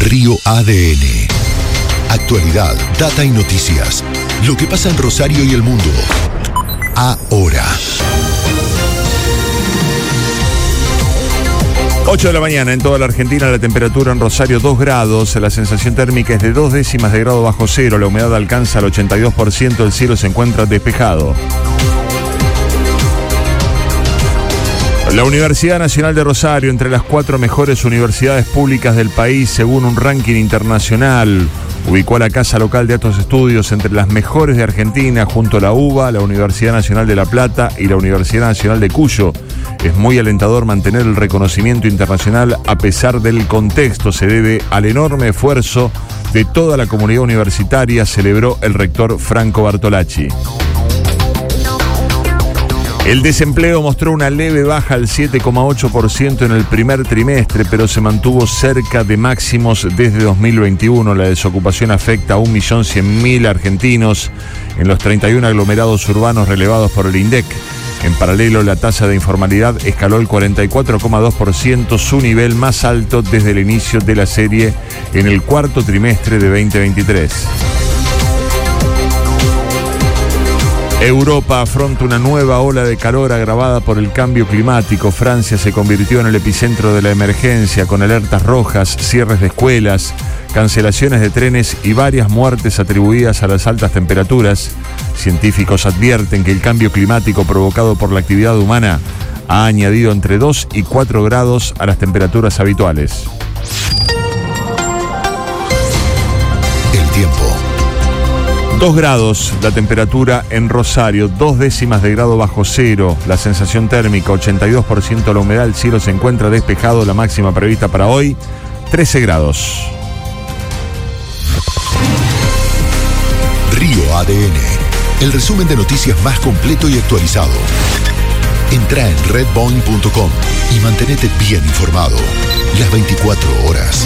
Río ADN. Actualidad, data y noticias. Lo que pasa en Rosario y el mundo. Ahora. 8 de la mañana en toda la Argentina, la temperatura en Rosario 2 grados, la sensación térmica es de 2 décimas de grado bajo cero, la humedad alcanza el 82%, el cielo se encuentra despejado. La Universidad Nacional de Rosario, entre las 4 mejores universidades públicas del país, según un ranking internacional, ubicó a la Casa Local de Altos Estudios entre las mejores de Argentina, junto a la UBA, la Universidad Nacional de La Plata y la Universidad Nacional de Cuyo. Es muy alentador mantener el reconocimiento internacional a pesar del contexto. Se debe al enorme esfuerzo de toda la comunidad universitaria, celebró el rector Franco Bartolacci. El desempleo mostró una leve baja al 7,8% en el primer trimestre, pero se mantuvo cerca de máximos desde 2021. La desocupación afecta a 1.100.000 argentinos en los 31 aglomerados urbanos relevados por el INDEC. En paralelo, la tasa de informalidad escaló el 44,2%, su nivel más alto desde el inicio de la serie en el cuarto trimestre de 2023. Europa afronta una nueva ola de calor agravada por el cambio climático. Francia se convirtió en el epicentro de la emergencia, con alertas rojas, cierres de escuelas, cancelaciones de trenes y varias muertes atribuidas a las altas temperaturas. Científicos advierten que el cambio climático provocado por la actividad humana ha añadido entre 2 y 4 grados a las temperaturas habituales. El tiempo. 2 grados la temperatura en Rosario, 2 décimas de grado bajo cero, la sensación térmica 82% la humedad, el cielo se encuentra despejado, la máxima prevista para hoy 13 grados. Río ADN, el resumen de noticias más completo y actualizado. Entra en redboeing.com y mantenete bien informado las 24 horas.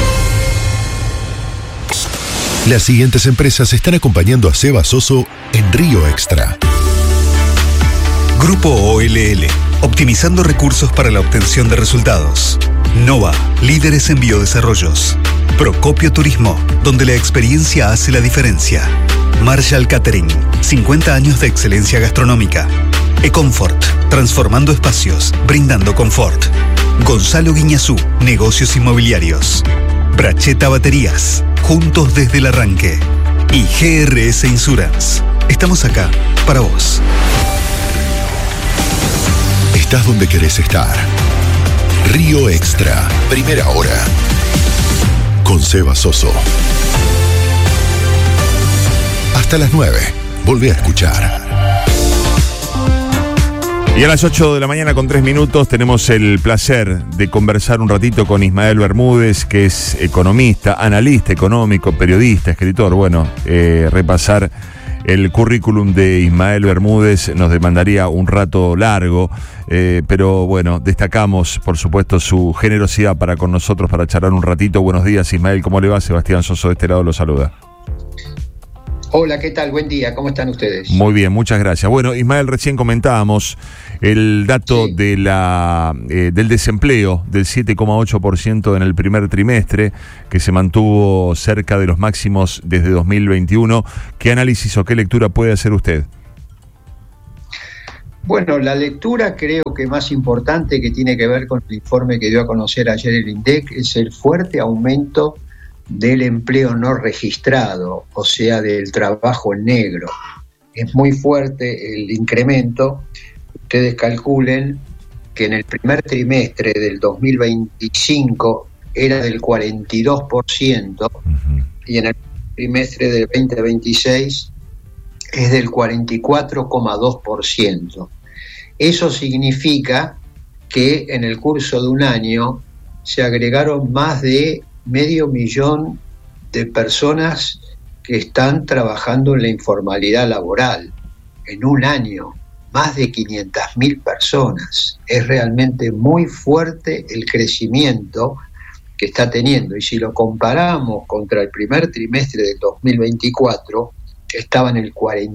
Las siguientes empresas están acompañando a Seba Soso en Río Extra. Grupo OLL, optimizando recursos para la obtención de resultados. Nova, líderes en biodesarrollos. Procopio Turismo, donde la experiencia hace la diferencia. Marshall Catering, 50 años de excelencia gastronómica. Econfort, transformando espacios, brindando confort. Gonzalo Guiñazú, negocios inmobiliarios. Bracheta Baterías, juntos desde el arranque. Y GRS Insurance. Estamos acá para vos. Estás donde querés estar. Río Extra, primera hora. Con Seba Soso. Hasta las 9. Volvé a escuchar. Y a las 8 de la mañana con 3 minutos tenemos el placer de conversar un ratito con Ismael Bermúdez, que es economista, analista económico, periodista, escritor. Bueno, repasar el currículum de Ismael Bermúdez nos demandaría un rato largo, pero bueno, destacamos por supuesto su generosidad para con nosotros para charlar un ratito. Buenos días, Ismael, ¿cómo le va? Sebastián Soso de este lado lo saluda. Hola, ¿qué tal? Buen día, ¿cómo están ustedes? Muy bien, muchas gracias. Bueno, Ismael, recién comentábamos el dato de del desempleo del 7,8% en el primer trimestre, que se mantuvo cerca de los máximos desde 2021. ¿Qué análisis o qué lectura puede hacer usted? Bueno, la lectura creo que más importante, que tiene que ver con el informe que dio a conocer ayer el INDEC, es el fuerte aumento del empleo no registrado, o sea, del trabajo en negro. Es muy fuerte el incremento. Ustedes calculen que en el primer trimestre del 2025 era del 42%, y en el trimestre del 2026 es del 44,2%. Eso significa que en el curso de un año se agregaron más de 500.000 de personas que están trabajando en la informalidad laboral. En un año, más de 500.000 personas. Es realmente muy fuerte el crecimiento que está teniendo. Y si lo comparamos contra el primer trimestre del 2024, estaba en el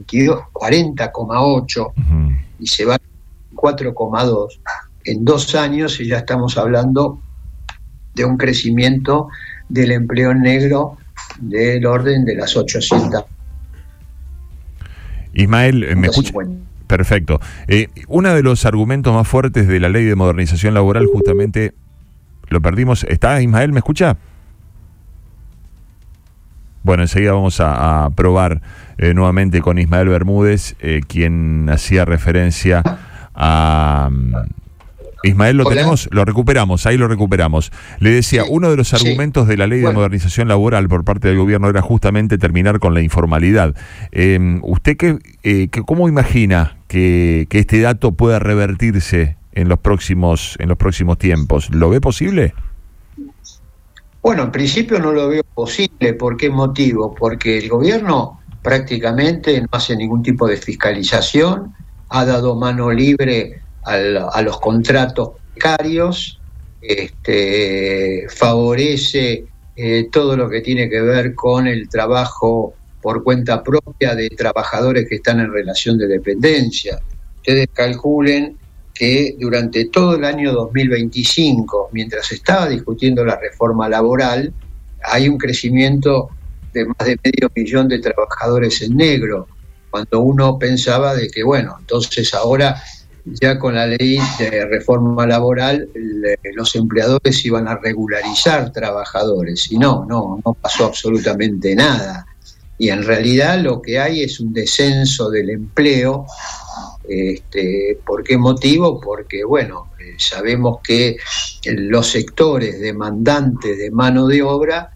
40,8 y se va al 4,2. En 2 años y ya estamos hablando de un crecimiento del empleo negro del orden de las 800. Ismael, ¿me escucha? Perfecto. Uno de los argumentos más fuertes de la Ley de Modernización Laboral, justamente, lo perdimos. ¿Está Ismael? ¿Me escucha? Bueno, enseguida vamos a probar nuevamente con Ismael Bermúdez, quien hacía referencia a... Ismael, lo recuperamos, ahí lo recuperamos. Le decía, sí, uno de los argumentos de la Ley de Modernización Laboral por parte del gobierno era justamente terminar con la informalidad. ¿Usted cómo imagina que este dato pueda revertirse en los próximos tiempos? ¿Lo ve posible? Bueno, en principio no lo veo posible. ¿Por qué motivo? Porque el gobierno prácticamente no hace ningún tipo de fiscalización, ha dado mano libre a los contratos precarios, favorece todo lo que tiene que ver con el trabajo por cuenta propia de trabajadores que están en relación de dependencia. Ustedes calculen que durante todo el año 2025, mientras se estaba discutiendo la reforma laboral, hay un crecimiento de más de 500.000 de trabajadores en negro, cuando uno pensaba de que, bueno, entonces ahora ya con la ley de reforma laboral los empleadores iban a regularizar trabajadores, y no pasó absolutamente nada. Y en realidad lo que hay es un descenso del empleo. ¿Por qué motivo? Porque, bueno, sabemos que los sectores demandantes de mano de obra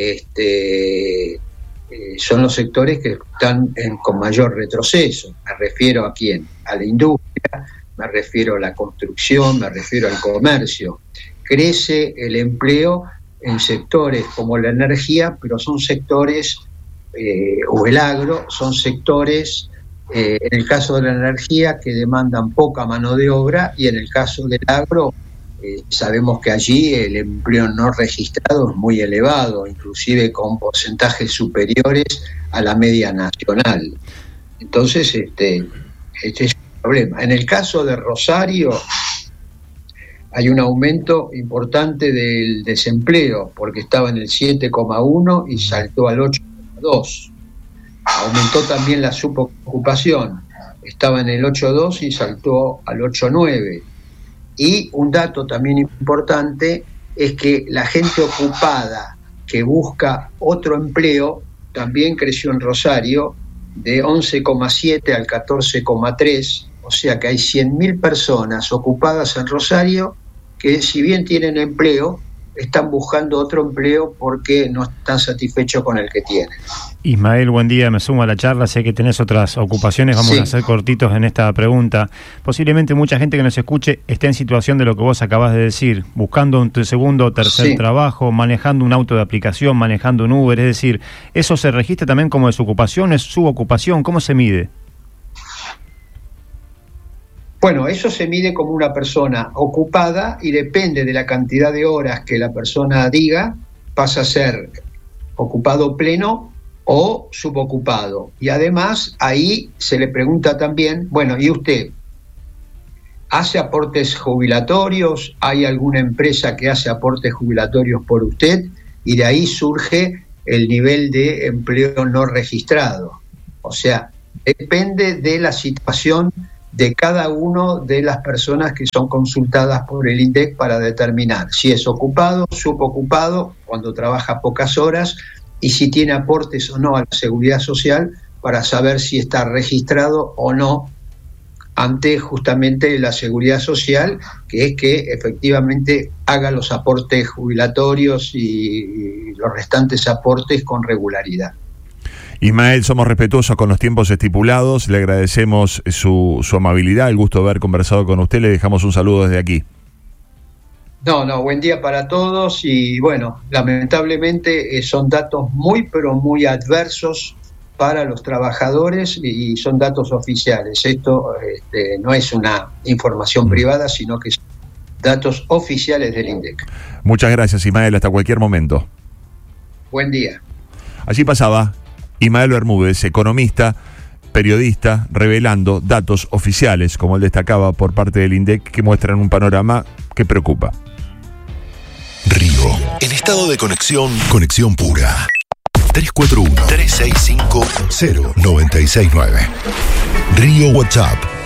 son los sectores que están con mayor retroceso. Me refiero a quién, a la industria, me refiero a la construcción, me refiero al comercio. Crece el empleo en sectores como la energía, pero son sectores, o el agro, son sectores, en el caso de la energía, que demandan poca mano de obra, y en el caso del agro, sabemos que allí el empleo no registrado es muy elevado, inclusive con porcentajes superiores a la media nacional. Entonces, este es un problema. En el caso de Rosario, hay un aumento importante del desempleo, porque estaba en el 7,1 y saltó al 8,2. Aumentó también la subocupación, estaba en el 8,2 y saltó al 8,9. Y un dato también importante es que la gente ocupada que busca otro empleo también creció en Rosario de 11,7 al 14,3, o sea que hay 100.000 personas ocupadas en Rosario que, si bien tienen empleo, están buscando otro empleo porque no están satisfechos con el que tienen. Ismael, buen día, me sumo a la charla, sé que tenés otras ocupaciones, vamos a ser cortitos en esta pregunta. Posiblemente mucha gente que nos escuche esté en situación de lo que vos acabás de decir, buscando un segundo o tercer trabajo, manejando un auto de aplicación, manejando un Uber, es decir, ¿eso se registra también como desocupación, es subocupación? ¿Cómo se mide? Bueno, eso se mide como una persona ocupada y depende de la cantidad de horas que la persona diga, pasa a ser ocupado pleno o subocupado. Y además ahí se le pregunta también, bueno, ¿y usted hace aportes jubilatorios? ¿Hay alguna empresa que hace aportes jubilatorios por usted? Y de ahí surge el nivel de empleo no registrado. O sea, depende de la situación de cada uno de las personas que son consultadas por el INDEC para determinar si es ocupado, subocupado, cuando trabaja pocas horas, y si tiene aportes o no a la seguridad social, para saber si está registrado o no ante justamente la seguridad social, que es que efectivamente haga los aportes jubilatorios y los restantes aportes con regularidad. Ismael, somos respetuosos con los tiempos estipulados, le agradecemos su amabilidad, el gusto de haber conversado con usted, le dejamos un saludo desde aquí. No, buen día para todos y bueno, lamentablemente son datos muy pero muy adversos para los trabajadores y son datos oficiales. Esto no es una información privada, sino que son datos oficiales del INDEC. Muchas gracias, Ismael, hasta cualquier momento. Buen día. Allí pasaba Ismael Bermúdez, economista, periodista, revelando datos oficiales, como él destacaba, por parte del INDEC, que muestran un panorama que preocupa. Río. En estado de conexión pura. 341-365-0969. Río WhatsApp